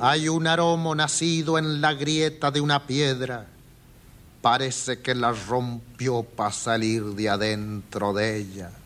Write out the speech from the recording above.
Hay un aroma nacido en la grieta de una piedra. Parece que la rompió para salir de adentro de ella.